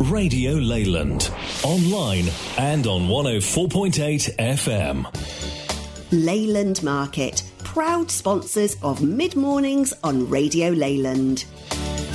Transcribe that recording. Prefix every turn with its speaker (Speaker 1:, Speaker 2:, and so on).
Speaker 1: Radio Leyland. Online and on 104.8 FM.
Speaker 2: Leyland Market, proud sponsors of Mid Mornings on Radio Leyland.